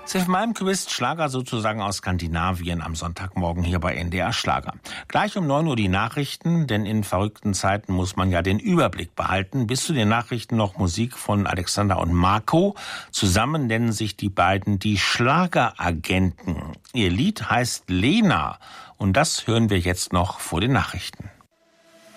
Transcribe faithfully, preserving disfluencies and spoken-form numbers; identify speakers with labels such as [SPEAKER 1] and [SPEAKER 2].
[SPEAKER 1] Sie für meinem Quiz Schlager sozusagen aus Skandinavien am Sonntagmorgen hier bei N D R Schlager. Gleich um neun Uhr die Nachrichten, denn in verrückten Zeiten muss man ja den Überblick behalten. Bis zu den Nachrichten noch Musik von Alexander und Marco. Zusammen nennen sich die beiden die Schlageragenten. Ihr Lied heißt Lena und das hören wir jetzt noch vor den Nachrichten.